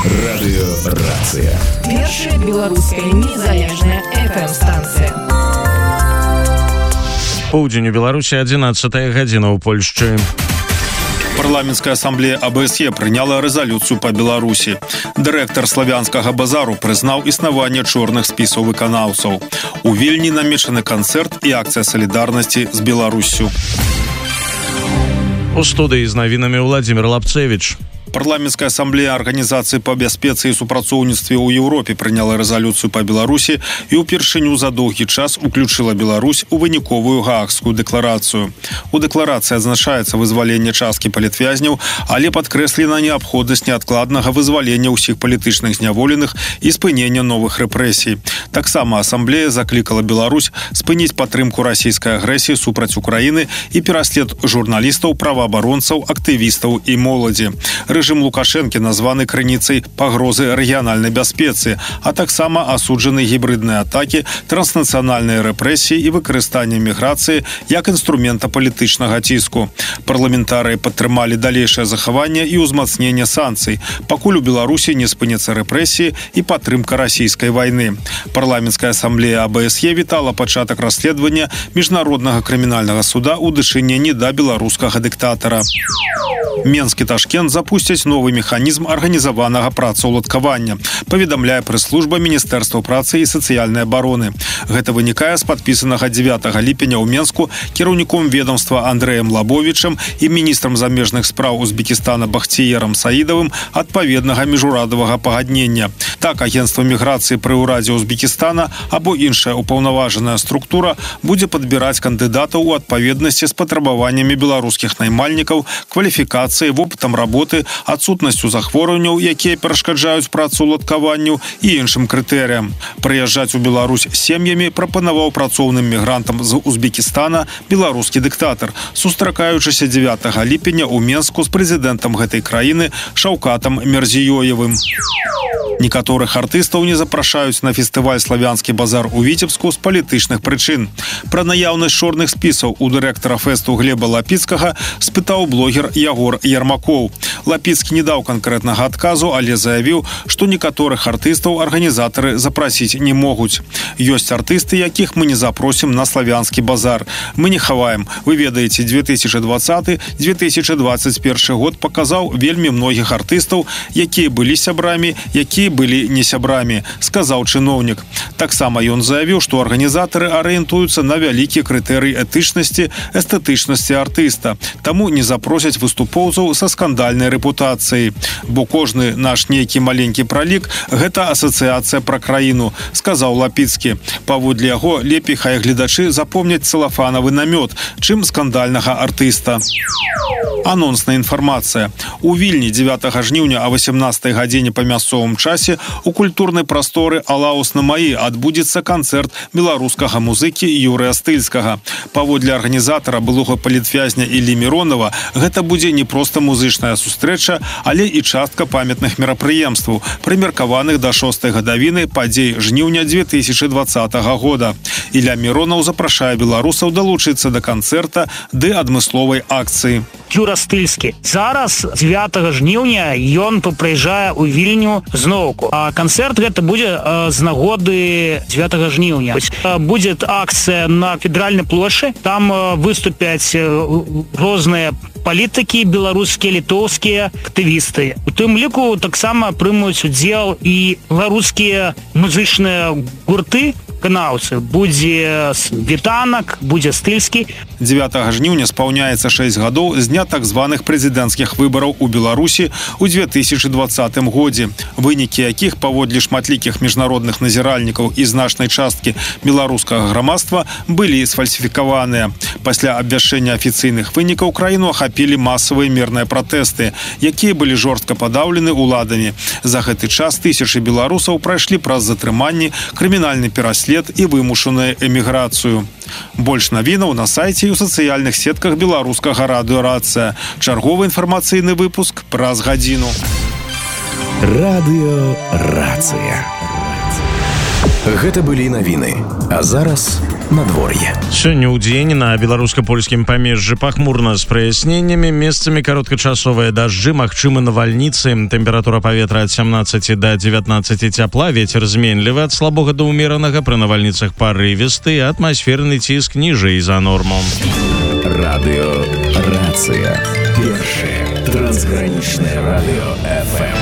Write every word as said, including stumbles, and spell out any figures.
Радыёрацыя. Першая беларуская незалежная эф эм-станцыя. Поўдзень у Беларусі, адзінаццатая гадзіна ў Польшчы. Парламенская ассамблея а бэ эс е прыняла рэзалюцыю па Беларусі. Дырэктар славянскага базару прызнаў існаванне чорных спісаў выканаўцаў. У Вільні намечаны канцэрт і акцыя салідарнасці з Беларуссю. У студыі з навінамі Владзімір Лапцевіч. Парламенская ассамблея Арганізацыі па бяспецы і супрацоўніцтве ў Еўропе прыняла рэзалюцыю па Беларусі і ўпершыню за доўгі час уключыла Беларусь у выніковую Гаагскую дэкларацыю. У дэкларацыі адзначаецца вызваленне часткі палітвязняў, але падкрэслена неабходнасць неадкладнага вызвалення ўсіх палітычных зняволеных і спынення новых рэпрэсій. Таксама ассамблея заклікала Беларусь спыніць падтрымку расійскай агрэсіі супраць Украіны і пераслед журналістаў, праваабаронцаў, актывістаў і моладзі. Рэжым Лукашэнкі названы крыніцай пагрозы рэгіянальнай бяспецы, а таксама асуджаны гібридныя атакі, транснацыянальныя рэпрэсіі і выкарыстанне міграцыі як інструмента палітычнага ціску. Парламентарыі падтрымалі далейшае захаванне і ўзмацненне санкцый, пакуль у Беларусі не спыняцца рэпрэсіі і падтрымка расійскай вайны. Парламенская ассамблея а бэ эс е вітала пачатак расследавання міжнароднага крымінальнага суда ў дачыненні да беларускага дыктатара. Менск і Ташкент запусцяць новы механізм арганізаванага працаўладкавання, паведамляе прэс-служба Міністэрства працы і сацыяльнай абароны. Гэта вынікае з падпісанага дзевятага ліпеня ў Менску кіраўніком ведомства Андрэем Лабовічам і міністрам замежных спраў Узбекістана Бахціерам Саідавым адпаведнага міжурадавага пагаднення. Так, агенцтва міграцыі пры ўрадзе Узбекістана або іншая ўпаўнаважаная структура будзе падбіраць кандыдатаў у адпаведнасці з патрабаваннямі беларускіх наймальнікаў, кваліфікацыі, вопытам работы, адсутнасцю захворванняў, якія перашкаджаюць працаўладкаванню і іншым крытэрыям. Прыязджаць у Беларусь сем'ямі прапанаваў працоўным мігрантам з Узбекістана беларускі дыктатар, сустракаючыся дзевятага ліпеня ў Менску з прэзідэнтам гэтай краіны Шаўкатам Мірзіёевым. Некаторых артыстаў не запрашаюць на фестываль «Славянскі базар» у Віцебску з палітычных прычын. Пра наяўнасць чорных спісаў у дырэктара фэсту Глеба Лапіцкага спытаў блогер Ягор Ярмакоў. Лапіцкі не даў канкрэтнага адказу, але заявіў, што некаторых артыстаў арганізатары запрасіць не могуць. Ёсць артысты, якіх мы не запросім на «Славянскі базар». Мы не хаваем. Вы ведаеце, две тысячи двадцаты - две тысячи двадцать першы год паказаў вельмі многіх артыстаў, якія былі сябрамі, якія былі не сябрамі, сказаў чыноўнік. Таксама ён заявіў, што арганізатары арыентуюцца на вялікі крытэрый этычнасці, эстэтычнасці артыста, таму не запросяць выступоўцаў са скандальнай рэпутацыяй. Бо кожны наш нейкі маленькі пралік – гэта асацыяцыя пра краіну, сказаў Лапіцкі. Паводле яго, лепей хай гледачы запомняць цэлафанавы намёт, чым скандальнага артыста. Анонсная інфармацыя. У Вільні дзевятага жніўня а васямнастай гадзіне па мясцовым часе у культурнай прасторы «Алаус на маі» адбудзецца канцэрт беларускага музыкі Юрыя Стыльскага. Паводле арганізатара былога палітвязня Іллі Міронова, гэта будзе не проста музычная сустрэча, але і частка памятных мерапрыемстваў, прымеркаваных да шостай гадавіны падзей жніўня две тысячи двадцатага года. Ілля Міронаў запрашае беларусаў далучыцца да канцэрта ды адмысловай акцыі. Юра Стыльскі. Зараз дзевятага жніўня ён прыязджае ў Вільню зноўку. А канцэрт гэта будзе з нагоды дзевятага жніўня. Будзе акцыя на федэральнай плошчы. Там выступяць розныя палітыкі, беларускія, літоўскія актывісты. У тым ліку таксама прымуць удзел і беларускія музычныя гурты, выканаўцы. Будзе Вітанак, будзе Стыльскі. дзевятага жніўня спаўняецца шэсць гадоў з дня так званых прэзідэнцкіх выбараў у Беларусі ў две тысячи двадцатым годзе, вынікі якіх паводле шматлікіх міжнародных назіральнікаў і значнай часткі беларускага грамадства былі сфальсіфікаваныя. Пасля абвяшчэння афіцыйных вынікаў краіну ахапілі масавыя мірныя пратэсты, якія былі жорстка падаўлены ўладамі. За гэты час тысячы беларусаў прайшлі праз затрыманні, крымінальны пераслед і вымушаную эміграцыю. Больш навінаў на сайце і ў сацыяльных сетках беларускага радыёрацыя. Чарговы інфармацыйны выпуск праз гадзіну. Радыёрацыя. Гэта былі навіны. А зараз надвор'е. Сёння ў дзень на беларуска-польскім памежжы пахмурна з праясненнямі, месцамі кароткачасовыя дажджы, магчымы навальніцы. Тэмпература паветра ад сямнаццаці да дзевятнаццаці цяпла, вецер зменлівы ад слабога да ўмеранага, пры навальніцах парывісты, атмасферны ціск ніжэй за норму. Радыё Рацыя. Першае трансгранічнае радыё эф эм.